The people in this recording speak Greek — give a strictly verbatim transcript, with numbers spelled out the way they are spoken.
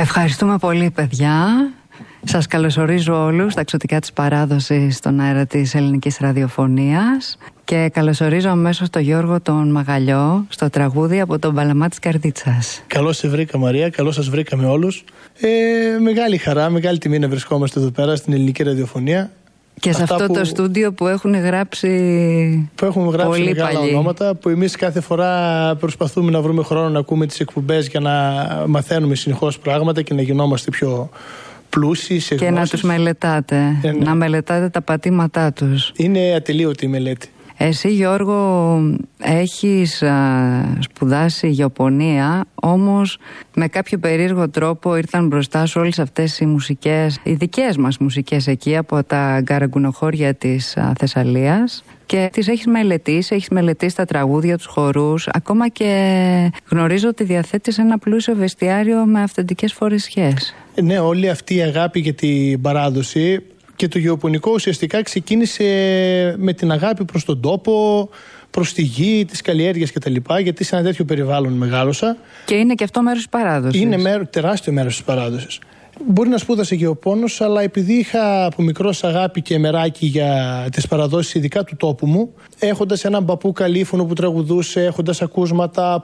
Ευχαριστούμε πολύ, παιδιά. Σας καλωσορίζω όλους στα εξωτικά της παράδοσης στον αέρα της ελληνικής ραδιοφωνίας και καλωσορίζω αμέσως τον Γιώργο τον Μαγαλιό στο τραγούδι από τον Παλαμά της Καρδίτσας. Καλώς σε βρήκα, Μαρία, καλώς σας βρήκαμε όλους. Ε, μεγάλη χαρά, μεγάλη τιμή να βρισκόμαστε εδώ πέρα στην ελληνική ραδιοφωνία. Και σε Αυτά αυτό που, το στούντιο που έχουν γράψει που έχουν γράψει πολύ μεγάλα παλιοί ονόματα, που εμείς κάθε φορά προσπαθούμε να βρούμε χρόνο να ακούμε τις εκπομπές για να μαθαίνουμε συνεχώς πράγματα και να γινόμαστε πιο πλούσιοι σε και γνώσεις. να τους μελετάτε, ε, ναι. να μελετάτε τα πατήματά τους. Είναι ατελείωτη η μελέτη. Εσύ, Γιώργο, έχεις α, σπουδάσει γεωπονία, όμως με κάποιο περίεργο τρόπο ήρθαν μπροστά σου όλες αυτές οι μουσικές, οι δικές μας μουσικές εκεί από τα γκαραγκουνοχώρια της α, Θεσσαλίας και τις έχεις μελετήσει, έχεις μελετήσει τα τραγούδια, τους χορούς, ακόμα και γνωρίζω ότι διαθέτεις ένα πλούσιο βεστιάριο με αυθεντικές φορεσιές. Ναι, όλη αυτή η αγάπη για την παράδοση και το γεωπονικό ουσιαστικά ξεκίνησε με την αγάπη προς τον τόπο, προς τη γη, τις καλλιέργειες κτλ. Γιατί σε ένα τέτοιο περιβάλλον μεγάλωσα. Και είναι και αυτό μέρος της παράδοσης. Είναι μέρο, τεράστιο μέρος της παράδοσης. Μπορεί να σπούδασε γεωπόνος, αλλά επειδή είχα από μικρός αγάπη και μεράκι για τις παραδόσεις, ειδικά του τόπου μου, έχοντας έναν παππού καλήφωνο που τραγουδούσε, έχοντας ακούσματα